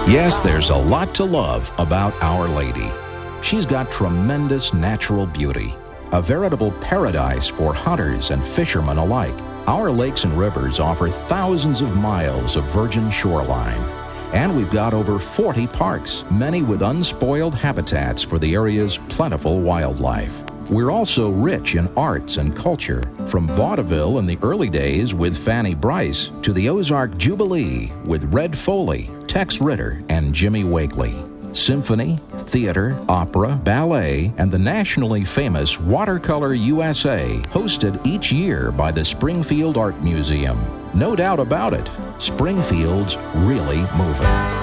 Yes, there's a lot to love about Our Lady. She's got tremendous natural beauty, a veritable paradise for hunters and fishermen alike. Our lakes and rivers offer thousands of miles of virgin shoreline. And we've got over 40 parks, many with unspoiled habitats for the area's plentiful wildlife. We're also rich in arts and culture, from vaudeville in the early days with Fanny Brice to the Ozark Jubilee with Red Foley, Tex Ritter, and Jimmy Wakely. Symphony, theater, opera, ballet, and the nationally famous Watercolor USA, hosted each year by the Springfield Art Museum. No doubt about it, Springfield's really moving.